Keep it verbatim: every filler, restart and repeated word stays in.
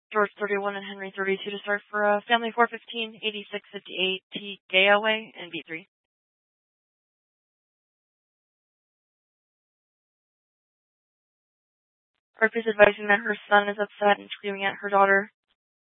George thirty-one and Henry thirty-two to start for uh, family four fifteen, eighty-six fifty-eight T Gayaway and B three. Earth is advising that her son is upset and screaming at her daughter.